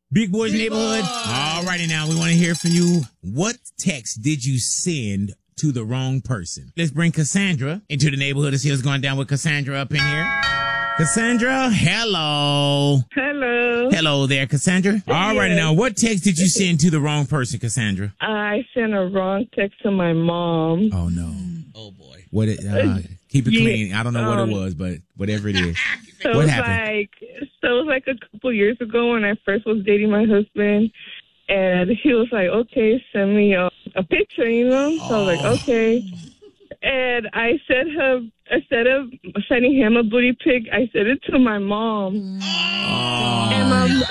Big Boy's Neighborhood. All righty now, we want to hear from you. What text did you send to the wrong person? Let's bring Cassandra into the neighborhood to see what's going down with Cassandra up in here. Cassandra, hello. Hello. Hello there, Cassandra. All righty now, what text did you send to the wrong person, Cassandra? I sent a wrong text to my mom. Oh, no. Oh, boy. What? Keep it clean. I don't know what it was, but whatever it is. What happened? It was like a couple years ago when I first was dating my husband. And he was like, okay, send me a picture, you know? So I was like, okay. And instead of sending him a booty pic, I sent it to my mom. And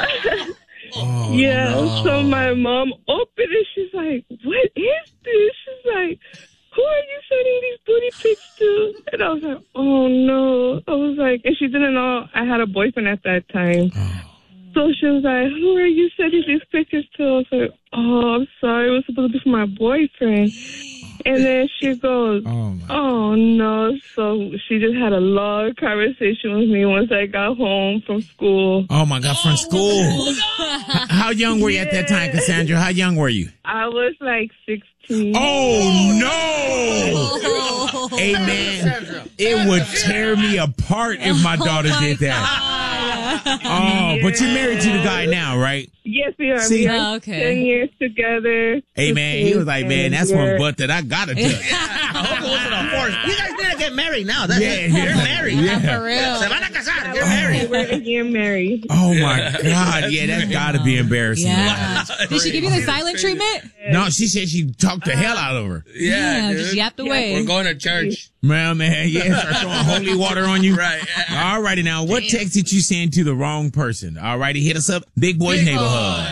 so my mom opened it. She's like, what is this? She's like, who are you sending these booty pics to? And I was like, oh, no. I was like, and she didn't know I had a boyfriend at that time. So she was like, who are you sending these pictures to? I was like, oh, I'm sorry. It was supposed to be for my boyfriend. And then she goes, oh, no. So she just had a long conversation with me once I got home from school. Oh, my God, from school. How young were you at that time, Cassandra? How young were you? I was like 16. Oh, no. Hey, man, it would tear me apart if my daughter did that. Oh, but you're married to the guy now, right? Yes, we are. See? We are 10 years together. Hey, man, he was like, man, that's one butt that I gotta touch. I hope it wasn't a force. You guys need to get married now. That's it. Yeah. You're married. Yeah. For real. Se van a casar. You're married. We're getting married. Oh, my God. Yeah, that's gotta be embarrassing. Yeah. Did she give you the silent treatment? No, she said she talked the hell out of her. Yeah, Just yapped away. We're going to church. Man, yeah, start throwing holy water on you. Right. All righty now, what text did you send to the wrong person? All righty, hit us up. Big Boy's Neighborhood.